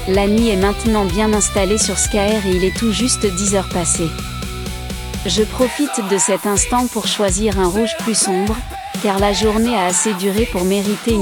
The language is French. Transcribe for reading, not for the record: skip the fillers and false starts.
La nuit est maintenant bien installée sur Skaer et il est tout juste 10 heures passées. Je profite de cet instant pour choisir un rouge plus sombre, car la journée a assez duré pour mériter une